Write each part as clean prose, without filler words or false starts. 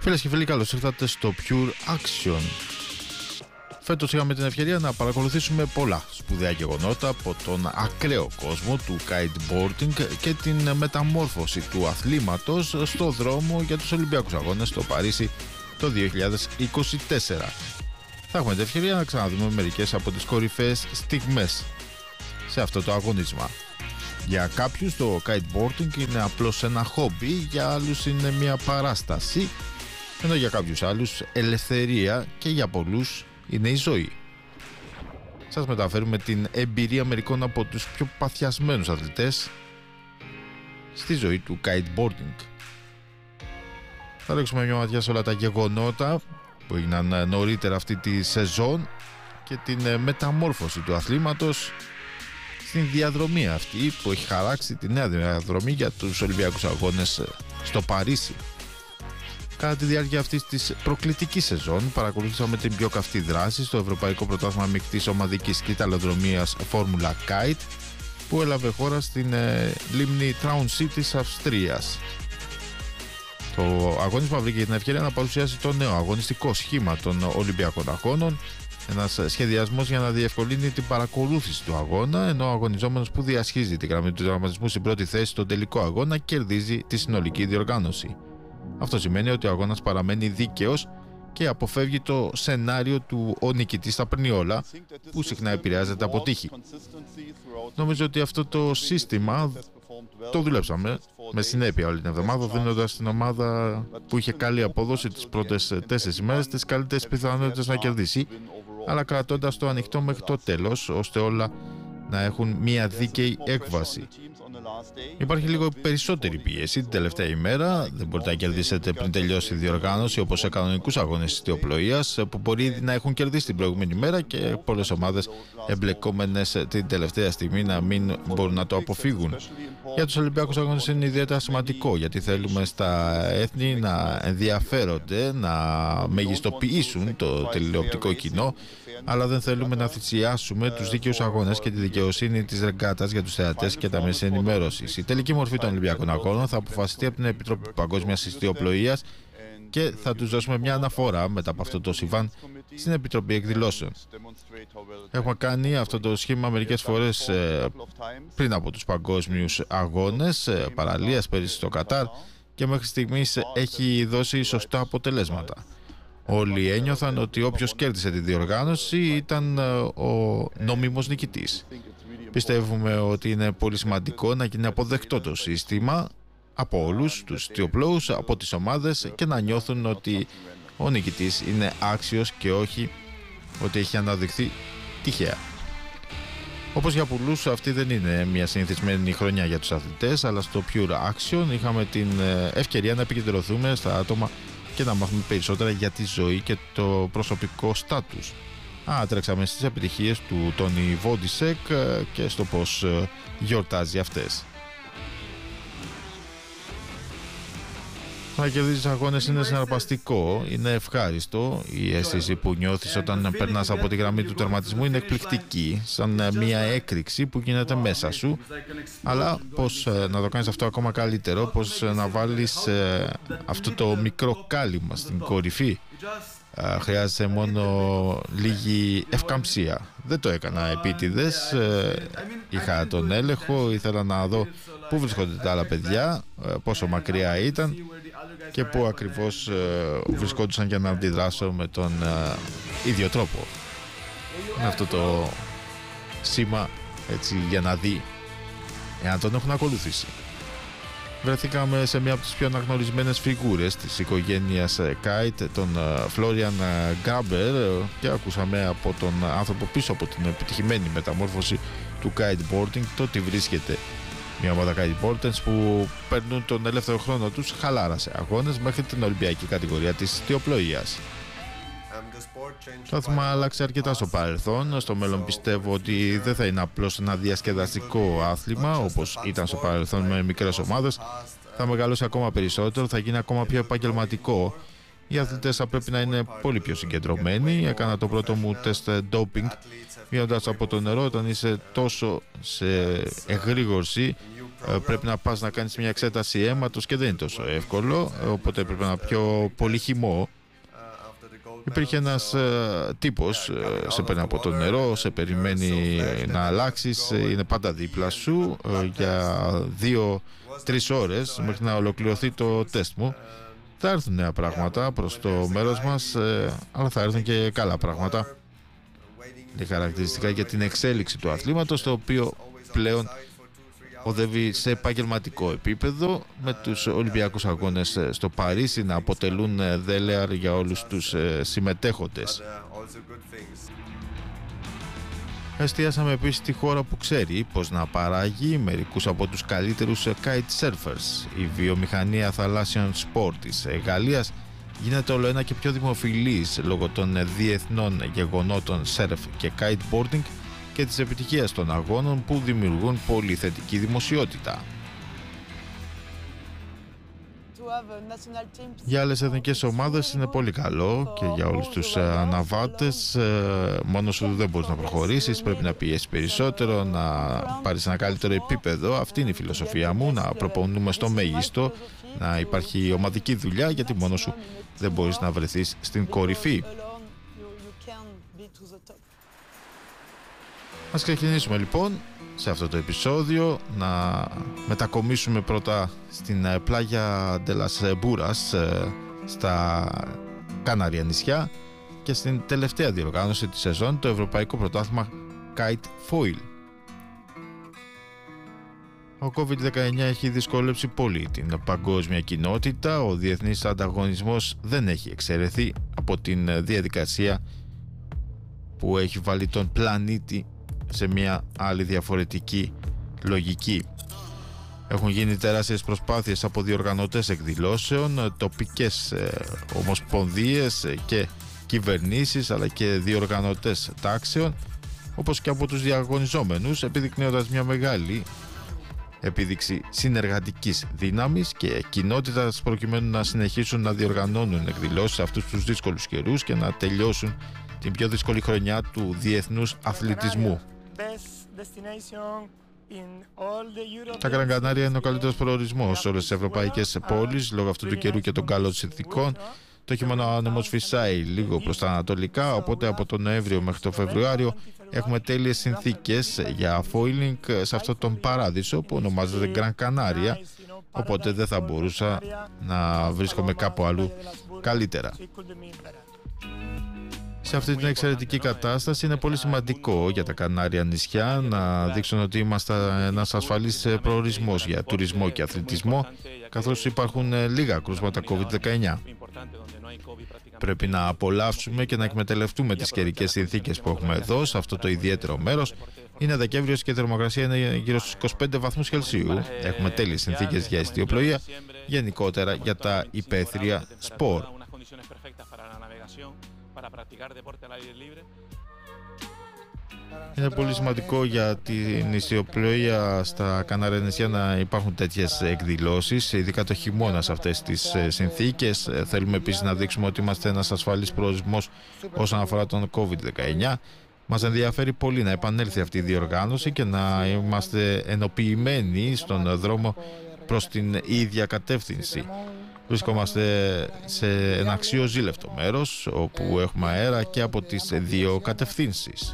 Φίλες και φίλοι, καλώς ήρθατε στο Pure Action. Φέτος είχαμε την ευκαιρία να παρακολουθήσουμε πολλά σπουδαία γεγονότα από τον ακραίο κόσμο του kiteboarding και την μεταμόρφωση του αθλήματος στο δρόμο για τους Ολυμπιακούς Αγώνες στο Παρίσι το 2024. Θα έχουμε την ευκαιρία να ξαναδούμε μερικές από τις κορυφαίες στιγμές σε αυτό το αγωνίσμα. Για κάποιους το kiteboarding είναι απλώς ένα χόμπι, για άλλους είναι μια παράσταση, ενώ για κάποιους άλλους ελευθερία και για πολλούς είναι η ζωή. Σας μεταφέρουμε την εμπειρία μερικών από τους πιο παθιασμένους αθλητές στη ζωή του kiteboarding. Θα ρίξουμε μια ματιά σε όλα τα γεγονότα που έγιναν νωρίτερα αυτή τη σεζόν και την μεταμόρφωση του αθλήματος στην διαδρομή αυτή που έχει χαράξει τη νέα διαδρομή για τους Ολυμπιακούς Αγώνες στο Παρίσι. Κατά τη διάρκεια αυτής της προκλητικής σεζόν παρακολουθήσαμε την πιο καυτή δράση στο Ευρωπαϊκό Πρωτάθλημα Μεικτής Ομαδικής Κιταλοδρομίας Formula Kite που έλαβε χώρα στην λίμνη Traunsee της Αυστρίας. Το αγώνισμα βρήκε την ευκαιρία να παρουσιάσει το νέο αγωνιστικό σχήμα των Ολυμπιακών Αγώνων, ένας σχεδιασμός για να διευκολύνει την παρακολούθηση του αγώνα, ενώ ο αγωνιζόμενος που διασχίζει τη γραμμή του τερματισμού στην πρώτη θέση στον τελικό αγώνα κερδίζει τη συνολική διοργάνωση. Αυτό σημαίνει ότι ο αγώνας παραμένει δίκαιος και αποφεύγει το σενάριο του «ο νικητής τα παίρνει όλα» που συχνά επηρεάζεται από τύχη. Νομίζω ότι αυτό το σύστημα το δουλέψαμε με συνέπεια όλη την εβδομάδα, δίνοντας στην ομάδα που είχε καλή απόδοση τις πρώτες 4 ημέρες τις καλύτερες πιθανότητες να κερδίσει, αλλά κρατώντας το ανοιχτό μέχρι το τέλος, ώστε όλα να έχουν μια δίκαιη έκβαση. Υπάρχει λίγο περισσότερη πίεση την τελευταία ημέρα. Δεν μπορείτε να κερδίσετε πριν τελειώσει η διοργάνωση όπως σε κανονικούς αγώνες της τιοπλοείας που μπορεί να έχουν κερδίσει την προηγούμενη μέρα και πολλές ομάδες εμπλεκόμενες την τελευταία στιγμή να μην μπορούν να το αποφύγουν. Για τους Ολυμπιακούς Αγώνες είναι ιδιαίτερα σημαντικό, γιατί θέλουμε στα έθνη να ενδιαφέρονται, να μεγιστοποιήσουν το τηλεοπτικό κοινό, αλλά δεν θέλουμε να θυσιάσουμε τους δίκαιους αγώνες και τη δικαιοσύνη της ρεγκάτας για τους θεατές και τα μέσα ενημέρωσης. Η τελική μορφή των Ολυμπιακών Αγώνων θα αποφασιστεί από την Επιτροπή Παγκόσμιας Ιστιοπλοείας και θα τους δώσουμε μια αναφορά μετά από αυτό το συμβάν στην Επιτροπή Εκδηλώσεων. Έχουμε κάνει αυτό το σχήμα μερικές φορές πριν από τους παγκόσμιους αγώνες παραλίας πέρυσι στο Κατάρ και μέχρι στιγμής έχει δώσει σωστά αποτελέσματα. Όλοι ένιωθαν ότι όποιος κέρδισε τη διοργάνωση ήταν ο νόμιμος νικητής. Πιστεύουμε ότι είναι πολύ σημαντικό να γίνει αποδεκτό το σύστημα από όλους τους τιοπλόους, από τις ομάδες και να νιώθουν ότι ο νικητής είναι άξιος και όχι ότι έχει αναδειχθεί τυχαία. Όπως για πολλούς, αυτή δεν είναι μια συνηθισμένη χρονιά για τους αθλητές, αλλά στο Pure Action είχαμε την ευκαιρία να επικεντρωθούμε στα άτομα και να μάθουμε περισσότερα για τη ζωή και το προσωπικό στάτους. Τρέξαμε στις επιτυχίες του Τόνι Βόντισεκ και στο πώς γιορτάζει αυτές. Να κερδίζεις αγώνες είναι συναρπαστικό, είναι ευχάριστο. Η αίσθηση που νιώθεις όταν περνάς από τη γραμμή του τερματισμού είναι εκπληκτική, σαν μια έκρηξη που γίνεται μέσα σου. Αλλά πώς να το κάνεις αυτό ακόμα καλύτερο, πώς να βάλεις αυτό το μικρό κάλυμα στην κορυφή. Χρειάζεται μόνο λίγη ευκαμψία. Δεν το έκανα επίτηδες, είχα τον έλεγχο, ήθελα να δω πού βρίσκονται τα άλλα παιδιά, πόσο μακριά ήταν και πού ακριβώς βρισκόντουσαν για να αντιδράσω με τον ίδιο τρόπο. Με αυτό το σήμα έτσι για να δει εάν τον έχουν ακολουθήσει. Βρεθήκαμε σε μια από τις πιο αναγνωρισμένες φιγούρες της οικογένειας Kite, τον Florian Grabber, και ακούσαμε από τον άνθρωπο πίσω από την επιτυχημένη μεταμόρφωση του kiteboarding το ότι βρίσκεται μια ομάδα kiteboarders που παίρνουν τον ελεύθερο χρόνο τους χαλάρα σε αγώνες μέχρι την Ολυμπιακή κατηγορία της τιοπλοείας. Το άθλημα άλλαξε αρκετά στο παρελθόν. Στο μέλλον πιστεύω ότι δεν θα είναι απλώς ένα διασκεδαστικό άθλημα όπως ήταν στο παρελθόν με μικρές ομάδες. Θα μεγαλώσει ακόμα περισσότερο, θα γίνει ακόμα πιο επαγγελματικό. Οι αθλητές θα πρέπει να είναι πολύ πιο συγκεντρωμένοι. Έκανα το πρώτο μου τεστ doping βγαίνοντας από το νερό όταν είσαι τόσο σε εγρήγορση πρέπει να πας να κάνεις μια εξέταση αίματος και δεν είναι τόσο εύκολο, οπότε πρέπει να πιω πολύ χυμό. Υπήρχε ένας τύπος, σε παίρνει από το νερό, σε περιμένει να αλλάξεις, είναι πάντα δίπλα σου για 2-3 ώρες μέχρι να ολοκληρωθεί το τεστ μου. Θα έρθουν νέα πράγματα προς το μέρος μας, αλλά θα έρθουν και καλά πράγματα. Είναι χαρακτηριστικά για την εξέλιξη του αθλήματος, το οποίο πλέον οδεύει σε επαγγελματικό επίπεδο, με τους Ολυμπιακούς Αγώνες στο Παρίσι να αποτελούν δέλεαρ για όλους τους συμμετέχοντες. Εστιάσαμε επίσης στη χώρα που ξέρει πως να παράγει μερικούς από τους καλύτερους kite surfers. Η βιομηχανία θαλάσσιων σπορ της Γαλλίας γίνεται όλο ένα και πιο δημοφιλής λόγω των διεθνών γεγονότων surf και kiteboarding και της επιτυχίας των αγώνων που δημιουργούν πολύ θετική δημοσιότητα. Για άλλες εθνικές ομάδες είναι πολύ καλό και για όλους τους αναβάτες. Μόνος σου δεν μπορείς να προχωρήσεις, πρέπει να πιέσεις περισσότερο, να πάρεις ένα καλύτερο επίπεδο. Αυτή είναι η φιλοσοφία μου, να προπονούμε στο μέγιστο, να υπάρχει ομαδική δουλειά, γιατί μόνος σου δεν μπορείς να βρεθείς στην κορυφή. Ας ξεκινήσουμε λοιπόν σε αυτό το επεισόδιο να μετακομίσουμε πρώτα στην πλάγια de las Buras στα Κανάρια νησιά και στην τελευταία διοργάνωση της σεζόν, το Ευρωπαϊκό Πρωτάθλημα Kite Foil. Ο COVID-19 έχει δυσκολέψει πολύ την παγκόσμια κοινότητα. Ο διεθνής ανταγωνισμός δεν έχει εξαιρεθεί από την διαδικασία που έχει βάλει τον πλανήτη σε μια άλλη διαφορετική λογική. Έχουν γίνει τεράστιες προσπάθειες από διοργανωτές εκδηλώσεων, τοπικές ομοσπονδίες και κυβερνήσεις, αλλά και διοργανωτές τάξεων, όπως και από τους διαγωνιζόμενους, επιδεικνύοντας μια μεγάλη επίδειξη συνεργατικής δύναμης και κοινότητας, προκειμένου να συνεχίσουν να διοργανώνουν εκδηλώσεις αυτούς τους δύσκολους καιρούς και να τελειώσουν την πιο δύσκολη χρονιά του διεθνούς αθλητισμού. Τα Γκραν Κανάρια είναι ο καλύτερος προορισμός σε όλες τις ευρωπαϊκές πόλεις λόγω αυτού του καιρού και των καλών συνθηκών. Το χειμώνα ο άνεμος φυσάει λίγο προς τα ανατολικά, οπότε από τον Νοέμβριο μέχρι τον Φεβρουάριο έχουμε τέλειες συνθήκες για foiling σε αυτόν τον παράδεισο που ονομάζεται Γκραν Κανάρια, οπότε δεν θα μπορούσα να βρίσκομαι κάπου αλλού καλύτερα. Σε αυτή την εξαιρετική κατάσταση είναι πολύ σημαντικό για τα Κανάρια νησιά να δείξουν ότι είμαστε ένας ασφαλής προορισμός για τουρισμό και αθλητισμό, καθώς υπάρχουν λίγα κρούσματα COVID-19. Πρέπει να απολαύσουμε και να εκμεταλλευτούμε τις καιρικές συνθήκες που έχουμε εδώ, σε αυτό το ιδιαίτερο μέρος. Είναι Δεκέμβριος και η θερμοκρασία είναι γύρω στους 25 βαθμούς Κελσίου. Έχουμε τέλειες συνθήκες για εστιοπλοεία, γενικότερα για τα υπαίθρια σπορ. Είναι πολύ σημαντικό για την νησιοπλοεία στα Κανάρια νησιά να υπάρχουν τέτοιες εκδηλώσεις, ειδικά το χειμώνα σε αυτές τις συνθήκες. Θέλουμε επίσης να δείξουμε ότι είμαστε ένας ασφαλής προορισμός όσον αφορά τον COVID-19. Μας ενδιαφέρει πολύ να επανέλθει αυτή η διοργάνωση και να είμαστε ενοποιημένοι στον δρόμο προς την ίδια κατεύθυνση. Βρισκόμαστε σε ένα αξιοζήλευτο μέρος όπου έχουμε αέρα και από τις δύο κατευθύνσεις.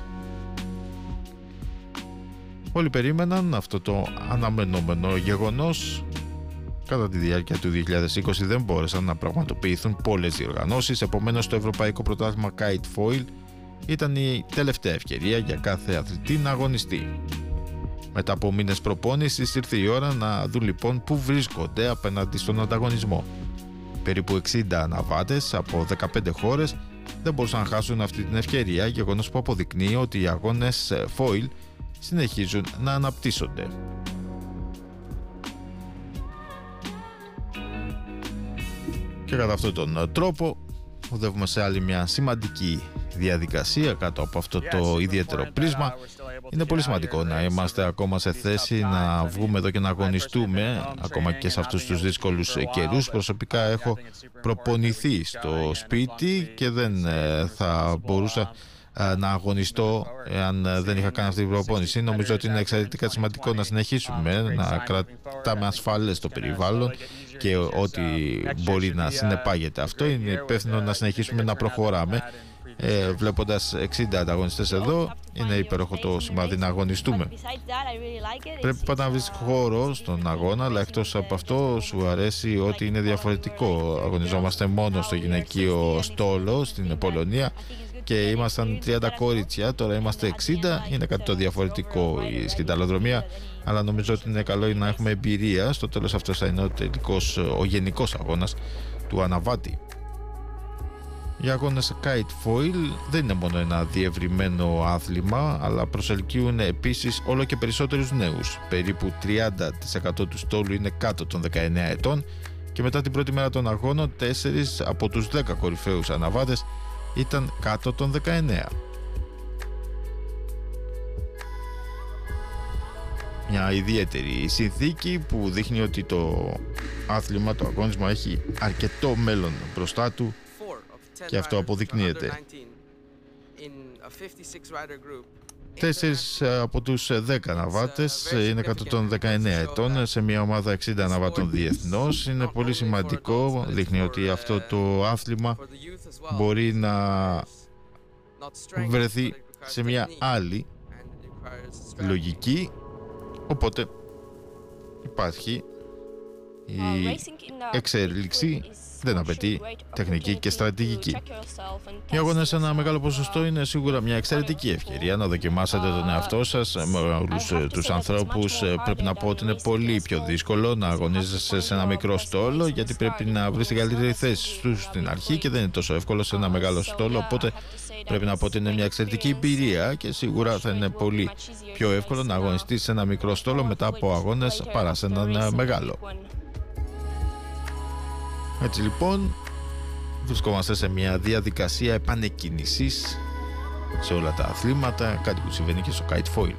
Όλοι περίμεναν αυτό το αναμενόμενο γεγονός. Κατά τη διάρκεια του 2020 δεν μπόρεσαν να πραγματοποιηθούν πολλές διοργανώσεις, επομένως το Ευρωπαϊκό Πρωτάθλημα Kite Foil ήταν η τελευταία ευκαιρία για κάθε αθλητή να αγωνιστεί. Μετά από μήνες προπόνησης ήρθε η ώρα να δουν λοιπόν πού βρίσκονται απέναντι στον ανταγωνισμό. Περίπου 60 αναβάτες από 15 χώρες δεν μπορούσαν να χάσουν αυτή την ευκαιρία, γεγονός που αποδεικνύει ότι οι αγώνες foil συνεχίζουν να αναπτύσσονται. Και κατά αυτόν τον τρόπο οδεύουμε σε άλλη μια σημαντική διαδικασία κάτω από αυτό το ιδιαίτερο πρίσμα. Είναι πολύ σημαντικό να είμαστε ακόμα σε θέση να βγούμε εδώ και να αγωνιστούμε ακόμα και σε αυτούς τους δύσκολους καιρούς. Προσωπικά έχω προπονηθεί στο σπίτι και δεν θα μπορούσα να αγωνιστώ αν δεν είχα κάνει αυτή την προπόνηση. Νομίζω ότι είναι εξαιρετικά σημαντικό να συνεχίσουμε να κρατάμε ασφαλές το περιβάλλον και ό,τι μπορεί να συνεπάγεται αυτό. Είναι υπεύθυνο να συνεχίσουμε να προχωράμε. Βλέποντας 60 ανταγωνιστές εδώ, είναι υπέροχο το σημάδι να αγωνιστούμε. Πρέπει πάντα να βρεις χώρο στον αγώνα, αλλά εκτός από αυτό σου αρέσει ότι είναι διαφορετικό. Αγωνιζόμαστε μόνο στο γυναικείο στόλο στην Πολωνία και ήμασταν 30 κορίτσια, τώρα είμαστε 60, είναι κάτι το διαφορετικό η σκηταλοδρομία, αλλά νομίζω ότι είναι καλό να έχουμε εμπειρία. Στο τέλος αυτός θα είναι ο γενικός αγώνας του αναβάτη. Οι αγώνες Kite Foil δεν είναι μόνο ένα διευρυμένο άθλημα, αλλά προσελκύουν επίσης όλο και περισσότερους νέους. Περίπου 30% του στόλου είναι κάτω των 19 ετών και μετά την πρώτη μέρα των αγώνων 4 από τους 10 κορυφαίους αναβάτες ήταν κάτω των 19. Μια ιδιαίτερη συνθήκη που δείχνει ότι το άθλημα, το αγώνισμα έχει αρκετό μέλλον μπροστά του και αυτό αποδεικνύεται. 4 από τους 10 αναβάτες είναι κάτω των 19 ετών σε μια ομάδα 60 αναβάτων διεθνώς. Είναι πολύ σημαντικό, δείχνει ότι αυτό το άθλημα μπορεί να βρεθεί σε μια άλλη λογική, οπότε υπάρχει η εξέλιξη, δεν απαιτεί τεχνική και στρατηγική. Οι αγώνες σε ένα μεγάλο ποσοστό είναι σίγουρα μια εξαιρετική ευκαιρία να δοκιμάσετε τον εαυτό σας με όλους τους ανθρώπους. Πρέπει να πω ότι είναι πολύ πιο δύσκολο να αγωνίζεσαι σε ένα μικρό στόλο, γιατί πρέπει να βρεις την καλύτερη θέση σου στην αρχή και δεν είναι τόσο εύκολο σε ένα μεγάλο στόλο, οπότε πρέπει να πω ότι είναι μια εξαιρετική εμπειρία και σίγουρα θα είναι πολύ πιο εύκολο να αγωνιστείς σε ένα μικρό στόλο μετά από αγώνες παρά σε έναν μεγάλο. Έτσι λοιπόν, βρισκόμαστε σε μια διαδικασία επανεκκίνησης σε όλα τα αθλήματα, κάτι που συμβαίνει και στο Kite Foil.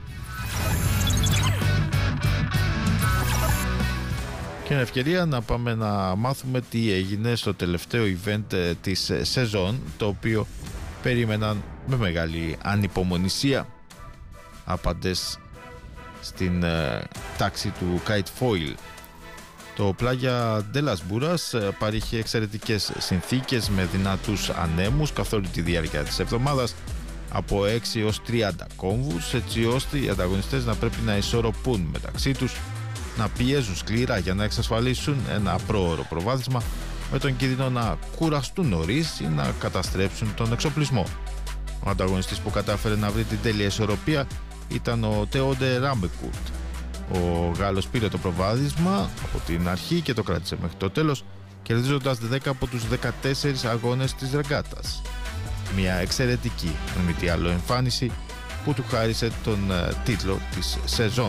Και είναι ευκαιρία να πάμε να μάθουμε τι έγινε στο τελευταίο event της σεζόν, το οποίο περίμεναν με μεγάλη ανυπομονησία άπαντες στην τάξη του Kite Foil. Το πλάγια Ντέλας Μπούρας παρήχε εξαιρετικές συνθήκες με δυνατούς ανέμους καθ' όλη τη διάρκεια της εβδομάδας, από 6 έως 30 κόμβους, έτσι ώστε οι ανταγωνιστές να πρέπει να ισορροπούν μεταξύ τους, να πιέζουν σκληρά για να εξασφαλίσουν ένα πρόωρο προβάδισμα, με τον κίνδυνο να κουραστούν νωρίς ή να καταστρέψουν τον εξοπλισμό. Ο ανταγωνιστής που κατάφερε να βρει την τέλεια ισορροπία ήταν ο Τεόντε Ράμπεκουρτ. Ο Γάλλος πήρε το προβάδισμα από την αρχή και το κράτησε μέχρι το τέλος, κερδίζοντας 10 από τους 14 αγώνες της ρεγκάτας. Μια εξαιρετική, με τι άλλο, εμφάνιση που του χάρισε τον τίτλο της σεζόν.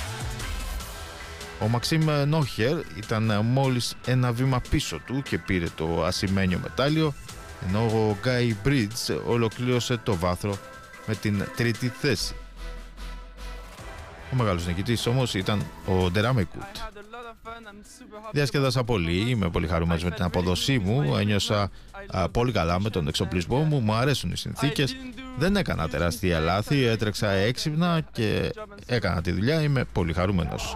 Ο Μαξίμ Νόχερ ήταν μόλις ένα βήμα πίσω του και πήρε το ασημένιο μετάλλιο, ενώ ο Γκάι Μπρίτζ ολοκλήρωσε το βάθρο με την τρίτη θέση. Ο μεγάλος νικητής όμως ήταν ο Ντεράμεκουρτ. Διασκέδασα πολύ, είμαι πολύ χαρούμενος με την απόδοσή μου, ένιωσα πολύ καλά με τον εξοπλισμό μου, μου αρέσουν οι συνθήκες, δεν έκανα τεράστια λάθη, έτρεξα έξυπνα και έκανα τη δουλειά, είμαι πολύ χαρούμενος.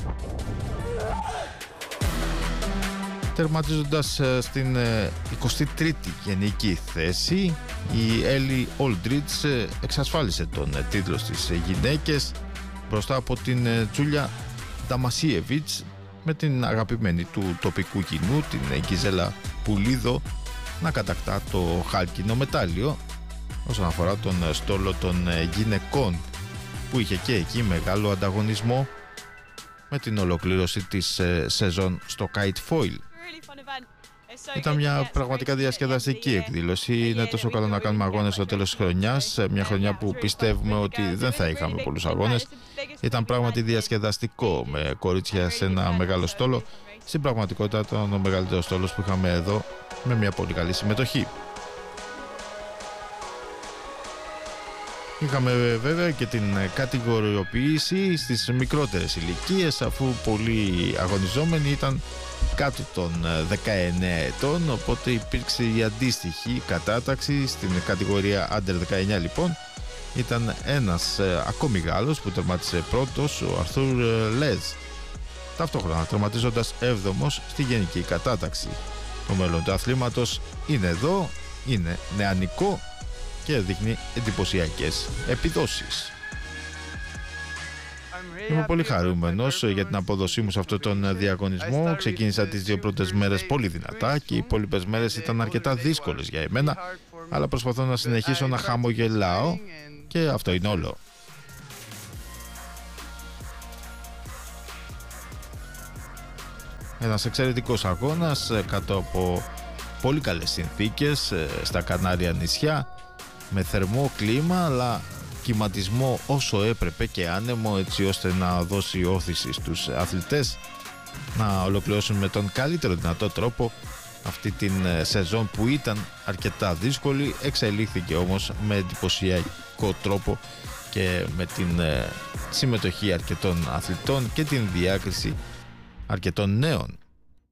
Τερματίζοντας στην 23η γενική θέση, η Έλλη Όλντριτς εξασφάλισε τον τίτλο στις γυναίκες μπροστά από την Τζούλια Νταμασίεβιτς, με την αγαπημένη του τοπικού κοινού, την Γκιζέλα Πουλίδο, να κατακτά το χάλκινο μετάλλιο. Όσον αφορά τον στόλο των γυναικών, που είχε και εκεί μεγάλο ανταγωνισμό με την ολοκλήρωση της σεζόν στο Kite Foil. Ήταν μια πραγματικά διασκεδαστική εκδήλωση. Είναι τόσο καλό να κάνουμε αγώνες στο τέλος της χρονιάς, μια χρονιά που πιστεύουμε ότι δεν θα είχαμε πολλούς αγώνες. Ήταν πράγματι διασκεδαστικό με κορίτσια σε ένα μεγάλο στόλο. Στην πραγματικότητα ήταν ο μεγαλύτερος στόλος που είχαμε εδώ, με μια πολύ καλή συμμετοχή. Είχαμε βέβαια και την κατηγοριοποίηση στις μικρότερες ηλικίες, αφού πολλοί αγωνιζόμενοι ήταν κάτω των 19 ετών, οπότε υπήρξε η αντίστοιχη κατάταξη στην κατηγορία Under 19. Λοιπόν, ήταν ένας ακόμη Γάλλος που τερματίσε πρώτος, ο Αρθούρ Λεζ, ταυτόχρονα τερματίζοντας 7ος στη γενική κατάταξη. Το μέλλον του αθλήματος είναι εδώ, είναι νεανικό και δείχνει εντυπωσιακές επιδόσεις. Είμαι πολύ χαρούμενος για την απόδοσή μου σε αυτόν τον διαγωνισμό. Ξεκίνησα τις 2 πρώτες μέρες πολύ δυνατά και οι υπόλοιπες μέρες ήταν αρκετά δύσκολες για εμένα, αλλά προσπαθώ να συνεχίσω να χαμογελάω και αυτό είναι όλο. Ένας εξαιρετικός αγώνας κάτω από πολύ καλές συνθήκες στα Κανάρια νησιά, με θερμό κλίμα αλλά κυματισμό όσο έπρεπε και άνεμο, έτσι ώστε να δώσει όθηση στους αθλητές να ολοκληρώσουν με τον καλύτερο δυνατό τρόπο αυτή την σεζόν που ήταν αρκετά δύσκολη. Εξελίχθηκε όμως με εντυπωσιακό τρόπο και με την συμμετοχή αρκετών αθλητών και την διάκριση αρκετών νέων.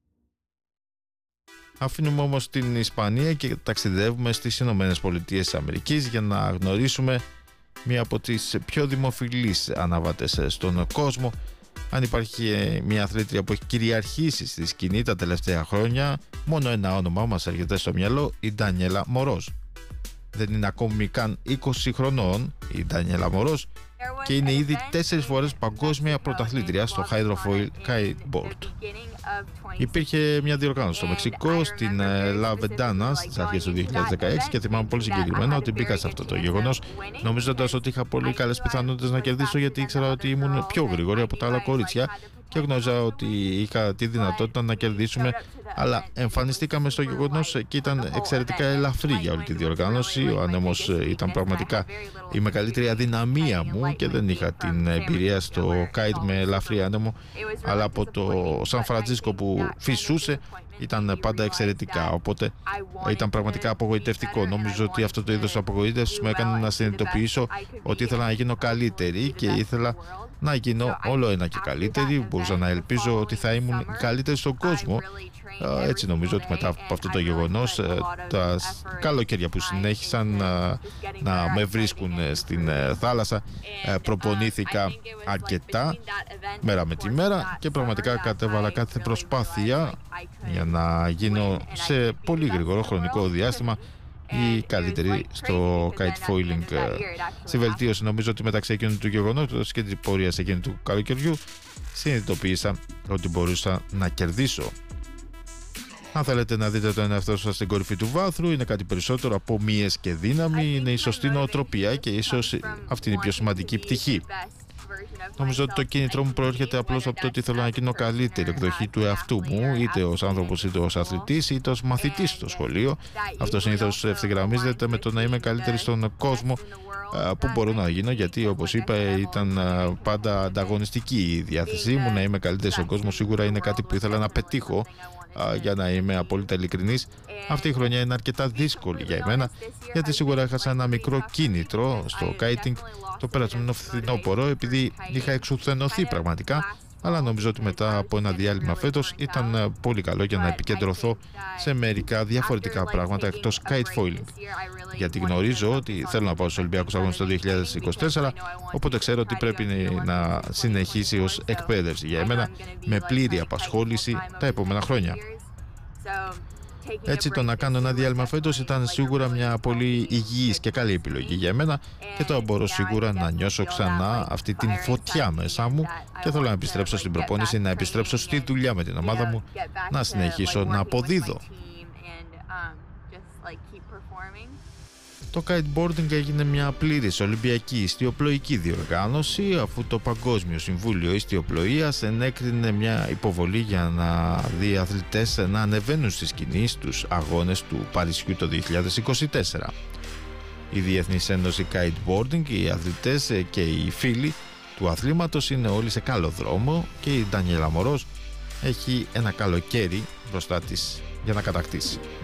Αφήνουμε όμως την Ισπανία και ταξιδεύουμε στις Ηνωμένες Πολιτείες της Αμερικής για να γνωρίσουμε μία από τις πιο δημοφιλείς αναβάτες στον κόσμο. Αν υπάρχει μια αθλήτρια που έχει κυριαρχήσει στη σκηνή τα τελευταία χρόνια, μόνο ένα όνομα μας έρχεται στο μυαλό: η Ντανιέλα Μορός. Δεν είναι ακόμη καν 20 χρονών η Ντανιέλα Μορός και είναι ήδη 4 φορές παγκόσμια πρωταθλήτρια στο hydrofoil kiteboard. Υπήρχε μια διοργάνωση στο Μεξικό, στην La Ventana, στις αρχές του 2016, και θυμάμαι πολύ συγκεκριμένα ότι μπήκα σε αυτό το γεγονός νομίζοντας ότι είχα πολύ καλές πιθανότητες να κερδίσω, γιατί ήξερα ότι ήμουν πιο γρήγορη από τα άλλα κορίτσια και γνώριζα ότι είχα τη δυνατότητα να κερδίσουμε, αλλά εμφανιστήκαμε στο γεγονός και ήταν εξαιρετικά ελαφρύ για όλη τη διοργάνωση. Ο άνεμος ήταν πραγματικά η μεγαλύτερη αδυναμία μου και δεν είχα την εμπειρία στο kite με ελαφρύ άνεμο, αλλά από το Σαν Φραντζίσκο που φυσούσε ήταν πάντα εξαιρετικά, οπότε ήταν πραγματικά απογοητευτικό. Νομίζω ότι αυτό το είδος απογοήτευσης με έκανε να συνειδητοποιήσω ότι ήθελα να γίνω καλύτερη και ήθελα να γίνω όλο ένα και καλύτερη. Μπορούσα να ελπίζω ότι θα ήμουν καλύτερη στον κόσμο. Έτσι νομίζω ότι μετά από αυτό το γεγονός, τα καλοκαίρια που συνέχισαν να με βρίσκουν στην θάλασσα, προπονήθηκα αρκετά μέρα με τη μέρα και πραγματικά κατέβαλα κάθε προσπάθεια για να γίνω σε πολύ γρήγορο χρονικό διάστημα η καλύτερη στο kite foiling. Στη βελτίωση νομίζω ότι μεταξύ εκείνου του γεγονότος και της πορείας εκείνου του καλοκαιριού συνειδητοποίησα ότι μπορούσα να κερδίσω. Αν θέλετε να δείτε τον εαυτό σας στην κορυφή του βάθρου, είναι κάτι περισσότερο από μύες και δύναμη, είναι η σωστή νοοτροπία και ίσως αυτή είναι η πιο σημαντική πτυχή. Νομίζω ότι το κίνητρό μου προέρχεται απλώς από το ότι θέλω να γίνω καλύτερη εκδοχή του εαυτού μου, είτε ως άνθρωπος, είτε ως αθλητής, είτε ως μαθητής στο σχολείο. Αυτό συνήθως ευθυγραμμίζεται με το να είμαι καλύτερη στον κόσμο που μπορώ να γίνω, γιατί όπως είπα ήταν πάντα ανταγωνιστική η διάθεσή μου. Να είμαι καλύτερη στον κόσμο σίγουρα είναι κάτι που ήθελα να πετύχω. Για να είμαι απόλυτα ειλικρινής, αυτή η χρονιά είναι αρκετά δύσκολη για εμένα, γιατί σίγουρα έχασα ένα μικρό κίνητρο στο kiting το περασμένο φθινόπωρο, επειδή είχα εξουθενωθεί πραγματικά, αλλά νομίζω ότι μετά από ένα διάλειμμα φέτος ήταν πολύ καλό για να επικεντρωθώ σε μερικά διαφορετικά πράγματα εκτός kite foiling, γιατί γνωρίζω ότι θέλω να πάω στους Ολυμπιακούς Αγώνες το 2024, οπότε ξέρω ότι πρέπει να συνεχίσει ως εκπαίδευση για εμένα με πλήρη απασχόληση τα επόμενα χρόνια. Έτσι, το να κάνω ένα διάλειμμα φέτος ήταν σίγουρα μια πολύ υγιής και καλή επιλογή για εμένα και τώρα μπορώ σίγουρα να νιώσω ξανά αυτή την φωτιά μέσα μου και θέλω να επιστρέψω στην προπόνηση, να επιστρέψω στη δουλειά με την ομάδα μου, να συνεχίσω να αποδίδω. Το kiteboarding έγινε μια πλήρης ολυμπιακή ιστιοπλοϊκή διοργάνωση, αφού το Παγκόσμιο Συμβούλιο Ιστιοπλοείας ενέκρινε μια υποβολή για να δει αθλητές να ανεβαίνουν στη σκηνή στους αγώνες του Παρισιού το 2024. Η Διεθνής Ένωση Kiteboarding, οι αθλητές και οι φίλοι του αθλήματος είναι όλοι σε καλό δρόμο και η Ντανιέλα Μορός έχει ένα καλοκαίρι μπροστά της για να κατακτήσει.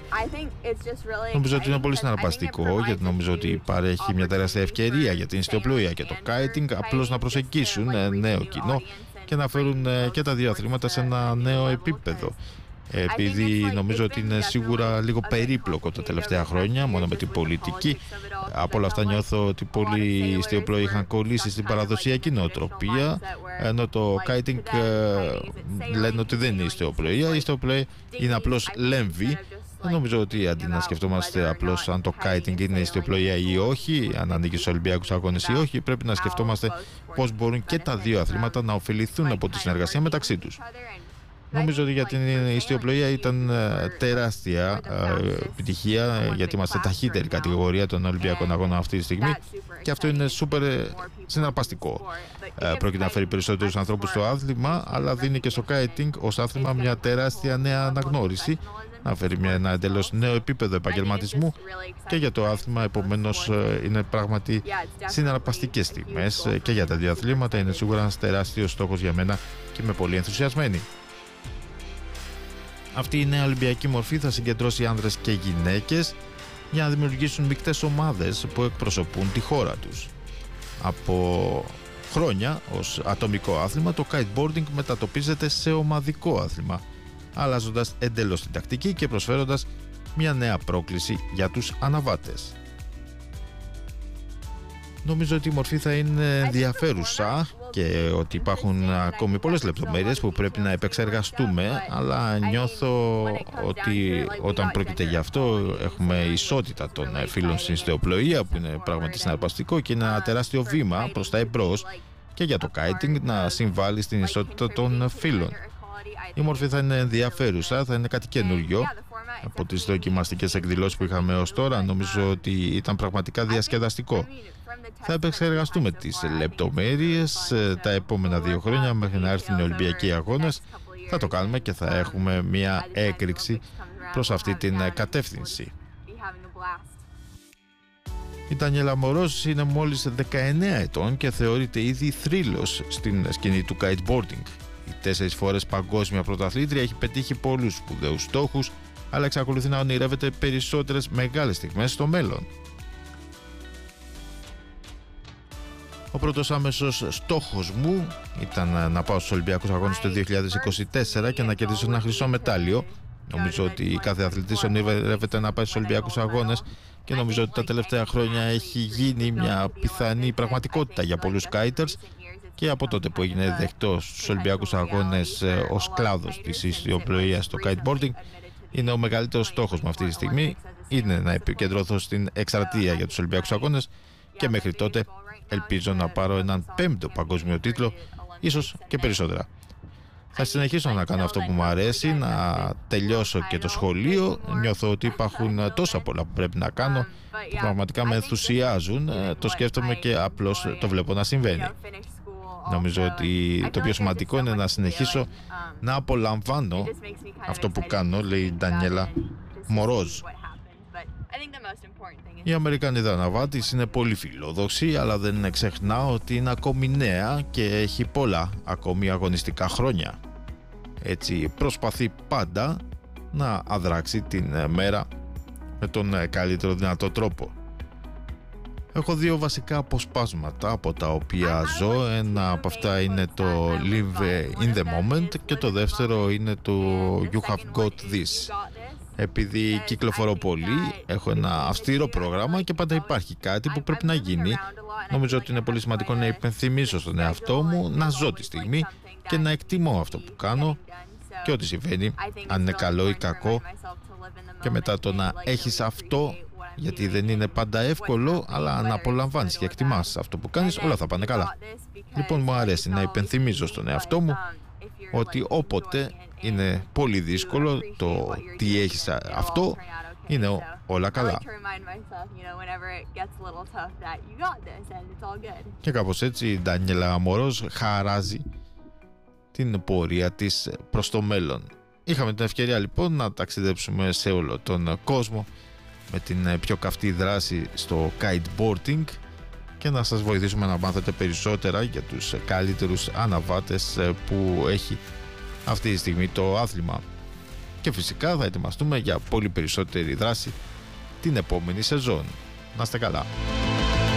Νομίζω ότι είναι πολύ συναρπαστικό, γιατί νομίζω ότι παρέχει μια τεράστια ευκαιρία για την ιστιοπλοεία και το kiting απλώς να προσεγγίσουν νέο κοινό και να φέρουν και τα δύο αθλήματα σε ένα νέο επίπεδο. Επειδή νομίζω ότι είναι σίγουρα λίγο περίπλοκο τα τελευταία χρόνια, μόνο με την πολιτική. Από όλα αυτά νιώθω ότι πολλοί ιστιοπλοοί είχαν κολλήσει στην παραδοσιακή νοοτροπία, ενώ το kiting λένε ότι δεν είναι ιστιοπλοεία. Η ιστιοπλοεία είναι απλώς λέμβη. Νομίζω ότι αντί να σκεφτόμαστε απλώς αν το kiting είναι ιστιοπλοεία ή όχι, αν ανήκει στους Ολυμπιακούς Αγώνες ή όχι, πρέπει να σκεφτόμαστε πώς μπορούν και τα δύο αθλήματα να ωφεληθούν από τη συνεργασία μεταξύ τους. Νομίζω ότι για την ιστιοπλοεία ήταν τεράστια επιτυχία, γιατί είμαστε ταχύτερη κατηγορία των Ολυμπιακών Αγώνων αυτή τη στιγμή και αυτό είναι σούπερ συναρπαστικό. Πρόκειται να φέρει περισσότερους ανθρώπους στο άθλημα, αλλά δίνει και στο kiting ως άθλημα μια τεράστια νέα αναγνώριση, να φέρει ένα εντελώς νέο επίπεδο επαγγελματισμού και για το άθλημα. Επομένως είναι πράγματι συναρπαστικές στιγμές και για τα δύο αθλήματα. Είναι σίγουρα ένας τεράστιος στόχος για μένα και είμαι πολύ ενθουσιασμένη. Αυτή η νέα Ολυμπιακή μορφή θα συγκεντρώσει άνδρες και γυναίκες για να δημιουργήσουν μεικτές ομάδες που εκπροσωπούν τη χώρα τους. Από χρόνια ως ατομικό άθλημα, το kiteboarding μετατοπίζεται σε ομαδικό άθλημα, αλλάζοντας εντελώς την τακτική και προσφέροντας μια νέα πρόκληση για τους αναβάτες. Νομίζω ότι η μορφή θα είναι ενδιαφέρουσα και ότι υπάρχουν ακόμη πολλές λεπτομέρειες που πρέπει να επεξεργαστούμε, αλλά νιώθω ότι όταν πρόκειται γι' αυτό έχουμε ισότητα των φίλων στην ιστιοπλοεία, που είναι πράγματι συναρπαστικό και είναι ένα τεράστιο βήμα προς τα εμπρός και για το kiting να συμβάλλει στην ισότητα των φίλων. Η μορφή θα είναι ενδιαφέρουσα, θα είναι κάτι καινούριο. Από τις δοκιμαστικές εκδηλώσεις που είχαμε ως τώρα, νομίζω ότι ήταν πραγματικά διασκεδαστικό. Θα επεξεργαστούμε τις λεπτομέρειες τα επόμενα 2 χρόνια μέχρι να έρθουν οι Ολυμπιακοί Αγώνες. Θα το κάνουμε και θα έχουμε μια έκρηξη προς αυτή την κατεύθυνση. Η Ντανιέλα Μορός είναι μόλις 19 ετών και θεωρείται ήδη θρύλος στην σκηνή του kiteboarding. Η 4 φορές παγκόσμια πρωταθλήτρια έχει πετύχει πολλούς σπουδαίους στόχους, αλλά εξακολουθεί να ονειρεύεται περισσότερες μεγάλες στιγμές στο μέλλον. Ο πρώτος άμεσος στόχος μου ήταν να πάω στους Ολυμπιακούς Αγώνες το 2024 και να κερδίσω ένα χρυσό μετάλλιο. Νομίζω ότι κάθε αθλητής ονειρεύεται να πάει στους Ολυμπιακούς Αγώνες και νομίζω ότι τα τελευταία χρόνια έχει γίνει μια πιθανή πραγματικότητα για πολλούς kiters, και από τότε που έγινε δεκτός στους Ολυμπιακούς Αγώνες ως κλάδος της ιστιοπλοείας στο kiteboarding, είναι ο μεγαλύτερος στόχος μου αυτή τη στιγμή, είναι να επικεντρωθώ στην εκστρατεία για τους Ολυμπιακούς Αγώνες και μέχρι τότε ελπίζω να πάρω έναν 5ο παγκόσμιο τίτλο, ίσως και περισσότερα. Θα συνεχίσω να κάνω αυτό που μου αρέσει, να τελειώσω και το σχολείο. Νιώθω ότι υπάρχουν τόσα πολλά που πρέπει να κάνω που πραγματικά με ενθουσιάζουν. Το σκέφτομαι και απλώς το βλέπω να συμβαίνει. Νομίζω ότι το πιο σημαντικό είναι να συνεχίσω να απολαμβάνω αυτό που κάνω, λέει η Ντανιέλα Μορόζ. Η Αμερικανίδα αναβάτης είναι πολύ φιλόδοξη, αλλά δεν ξεχνά ότι είναι ακόμη νέα και έχει πολλά ακόμη αγωνιστικά χρόνια. Έτσι προσπαθεί πάντα να αδράξει την μέρα με τον καλύτερο δυνατό τρόπο. Έχω 2 βασικά αποσπάσματα από τα οποία ζω. Ένα από αυτά είναι το Live in the Moment και το δεύτερο είναι το You have got this. Επειδή κυκλοφορώ πολύ, έχω ένα αυστηρό πρόγραμμα και πάντα υπάρχει κάτι που πρέπει να γίνει. Νομίζω ότι είναι πολύ σημαντικό να υπενθυμίσω στον εαυτό μου να ζω τη στιγμή και να εκτιμώ αυτό που κάνω και ό,τι συμβαίνει, αν είναι καλό ή κακό, και μετά το να έχεις αυτό, γιατί δεν είναι πάντα εύκολο, αλλά να απολαμβάνεις και εκτιμάς αυτό που κάνεις, όλα θα πάνε καλά. Λοιπόν, μου αρέσει να υπενθυμίζω στον εαυτό μου ότι όποτε είναι πολύ δύσκολο, το τι έχεις αυτό είναι όλα καλά. Και κάπως έτσι η Ντανιέλα Μορόζ χαράζει την πορεία της προς το μέλλον. Είχαμε την ευκαιρία λοιπόν να ταξιδέψουμε σε όλο τον κόσμο με την πιο καυτή δράση στο kiteboarding και να σας βοηθήσουμε να μάθετε περισσότερα για τους καλύτερους αναβάτες που έχει αυτή τη στιγμή το άθλημα. και φυσικά θα ετοιμαστούμε για πολύ περισσότερη δράση την επόμενη σεζόν. Να είστε καλά.